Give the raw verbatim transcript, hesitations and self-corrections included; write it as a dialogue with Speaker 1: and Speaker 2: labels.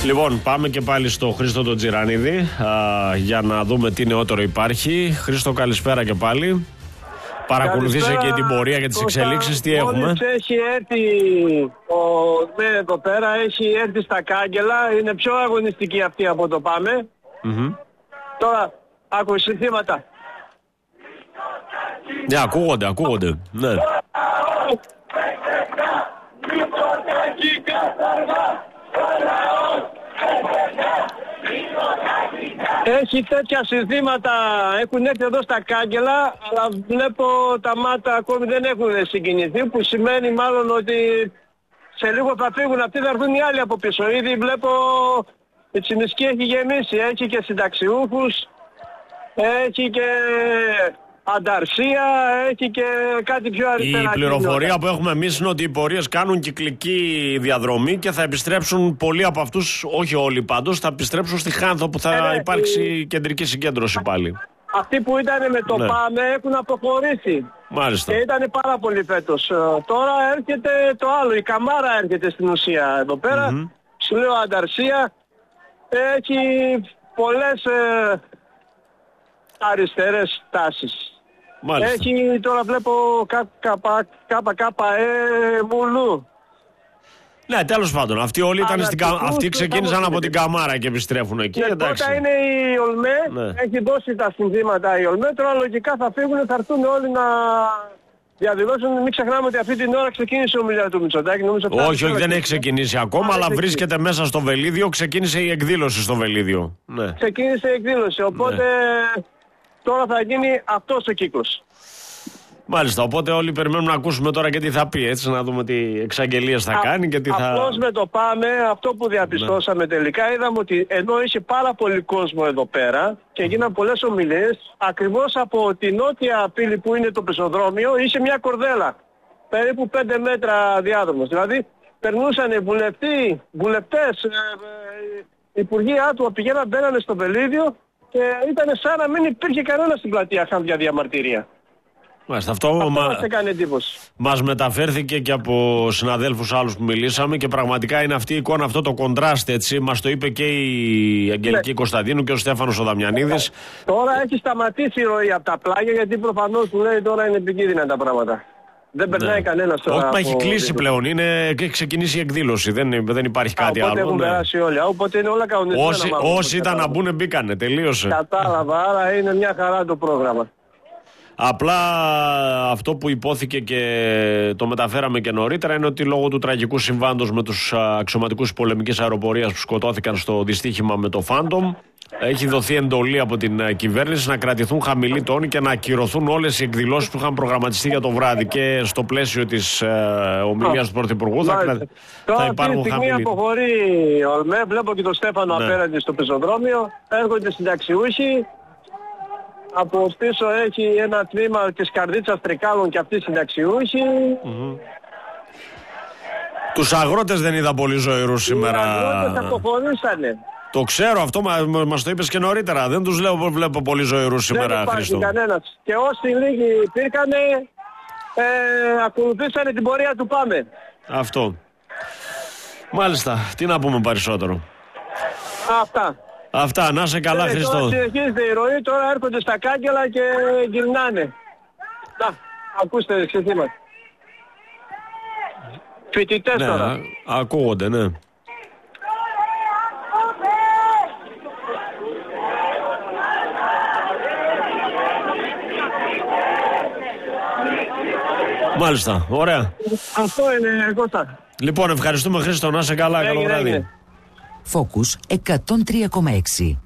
Speaker 1: Λοιπόν, πάμε και πάλι στο Χρήστο τον Τζιρανίδη α, για να δούμε τι νεότερο υπάρχει. Χρήστο, καλησπέρα και πάλι. Παρακολουθήσε και την πορεία και τις εξελίξεις, τι έχουμε.
Speaker 2: Μόλις έχει έρθει ο ΜΕ εδώ πέρα, έχει έρθει στα κάγκελα, είναι πιο αγωνιστική αυτή από το Πάμε.
Speaker 1: Mm-hmm.
Speaker 2: Τώρα, άκου συνθήματα.
Speaker 1: Ναι, ακούγονται, ακούγονται, ναι.
Speaker 2: Έχει τέτοια συνθήματα, έχουν έρθει εδώ στα κάγκελα, αλλά βλέπω τα μάτα ακόμη δεν έχουν συγκινηθεί, που σημαίνει μάλλον ότι σε λίγο θα φύγουν αυτοί, θα έρθουν οι άλλοι από πίσω. Ήδη βλέπω η Τσιμισκή έχει γεμίσει, έχει και συνταξιούχους, έχει και ανταρσία, έχει και κάτι πιο αριστερά.
Speaker 1: Η πληροφορία που έχουμε εμείς είναι ότι οι πορείες κάνουν κυκλική διαδρομή και θα επιστρέψουν πολλοί από αυτούς, όχι όλοι πάντως, θα επιστρέψουν στη Χάνθο που θα ε, υπάρξει η... κεντρική συγκέντρωση πάλι.
Speaker 2: Αυτοί που ήταν με το ναι. Πάμε έχουν αποχωρήσει.
Speaker 1: Μάλιστα.
Speaker 2: Και ήταν πάρα πολύ φέτος. Τώρα έρχεται το άλλο, η Καμάρα έρχεται στην ουσία εδώ πέρα. Mm-hmm. Σου λέω ανταρσία, έχει πολλές ε, αριστερές τάσεις.
Speaker 1: Μάλιστα.
Speaker 2: Έχει, τώρα βλέπω κάπα κάπα ε μουλού.
Speaker 1: Ναι, τέλος πάντων, αυτοί όλοι ήταν στην Καμάρα. Αυτοί ξεκίνησαν από την Καμάρα και επιστρέφουν εκεί.
Speaker 2: Ναι, πρώτα είναι η Ολμέ, ναι. Έχει δώσει τα συνθήματα η Ολμέ. Τώρα λογικά θα φύγουν, θα έρθουν όλοι να διαδηλώσουν. Μην ξεχνάμε ότι αυτή την ώρα ξεκίνησε η ομιλία του Μητσοτάκη.
Speaker 1: Όχι, όχι, δεν έχει ξεκινήσει ακόμα, αλλά βρίσκεται μέσα στο Βελίδιο. Ξεκίνησε η εκδήλωση στο Βελίδιο. Ναι.
Speaker 2: Ξεκίνησε η εκδήλωση, οπότε ναι. Τώρα θα γίνει αυτός ο κύκλος.
Speaker 1: Μάλιστα, οπότε όλοι περιμένουμε να ακούσουμε τώρα και τι θα πει, έτσι, να δούμε τι εξαγγελίες θα Α, κάνει και τι θα...
Speaker 2: Απλώς με το Πάμε, αυτό που διαπιστώσαμε ναι. τελικά, είδαμε ότι ενώ είχε πάρα πολύ κόσμο εδώ πέρα και γίναν πολλές ομιλίες, ακριβώς από τη νότια πύλη που είναι το πεζοδρόμιο, είχε μια κορδέλα, περίπου πέντε μέτρα διάδρομος. Δηλαδή, περνούσαν βουλευτοί, βουλευτές, ε, ε, υπουργοί άτομα πηγαίναν, μπαίνανε στο Βελίδιο και ήταν σαν να μην υπήρχε κανένα στην πλατεία Χάνθ για διαμαρτυρία.
Speaker 1: Μάλιστα, αυτό
Speaker 2: αυτό
Speaker 1: μα...
Speaker 2: μας έκανε εντύπωση.
Speaker 1: Μας μεταφέρθηκε και από συναδέλφους άλλους που μιλήσαμε και πραγματικά είναι αυτή η εικόνα, αυτό το κοντράστ, έτσι. Μας το είπε και η Αγγελική ναι. Κωνσταντίνου και ο Στέφανος ο Δαμιανίδης.
Speaker 2: Τώρα έχει σταματήσει η ροή από τα πλάγια, γιατί προφανώς που λέει τώρα είναι επικίνδυνα τα πράγματα. Δεν περνάει ναι. κανένας τώρα.
Speaker 1: Όχι, μα
Speaker 2: από...
Speaker 1: έχει κλείσει πλέον. Είναι... Έχει ξεκινήσει η εκδήλωση. Δεν, δεν υπάρχει κάτι
Speaker 2: Α,
Speaker 1: άλλο.
Speaker 2: Οπότε έχουν ναι. περάσει όλοι. Οπότε είναι όλα κανονισμένα.
Speaker 1: Όσοι, όσοι ήταν να μπουν, μπήκανε. Τελείωσε.
Speaker 2: Κατάλαβα. Άρα είναι μια χαρά το πρόγραμμα.
Speaker 1: Απλά αυτό που υπόθηκε και το μεταφέραμε και νωρίτερα είναι ότι λόγω του τραγικού συμβάντος με τους αξιωματικούς πολεμικής αεροπορίας που σκοτώθηκαν στο δυστύχημα με το Phantom, έχει δοθεί εντολή από την κυβέρνηση να κρατηθούν χαμηλοί τόνοι και να ακυρωθούν όλες οι εκδηλώσεις που είχαν προγραμματιστεί για το βράδυ και στο πλαίσιο της ε, ομιλίας του Πρωθυπουργού θα, κρα... θα υπάρχουν χαμηλοί.
Speaker 2: Τώρα αποχωρεί ο Ολμέ, βλέπω και τον Στέφανο ναι. απέναντι στο πεζοδρόμιο, έρχονται συνταξιούχοι. Από πίσω έχει ένα τμήμα της καρδίτσας Τρικάλων και αυτοί συνταξιούχοι.
Speaker 1: Mm-hmm. Τους αγρότες δεν είδα πολύ ζωηρούς σήμερα.
Speaker 2: Οι αγρότες αποχωρήσανε.
Speaker 1: Το ξέρω αυτό, μα, μας το είπες και νωρίτερα. Δεν τους λέω βλέπω πολύ ζωηρούς σήμερα,
Speaker 2: δεν
Speaker 1: Χρήστο.
Speaker 2: Δεν υπάρχει κανένας. Και όσοι λίγοι υπήρχανε, ε, ακολουθήσανε την πορεία του Πάμε.
Speaker 1: Αυτό. Μάλιστα. Τι να πούμε περισσότερο.
Speaker 2: Αυτά.
Speaker 1: Αυτά, να σε καλά, Χριστό.
Speaker 2: Τώρα συνεχίζεται η ροή, τώρα έρχονται στα κάγκελα και γυρνάνε. Να, ακούστε, ξεθύμα. Φοιτητές
Speaker 1: ναι,
Speaker 2: τώρα.
Speaker 1: Α, ακούγονται, ναι. Μάλιστα, ωραία.
Speaker 2: Αυτό είναι, Κώστα.
Speaker 1: Λοιπόν, ευχαριστούμε, Χρήστο, να σε καλά, καλό βράδυ.
Speaker 3: Focus εκατόν τρία κόμμα έξι.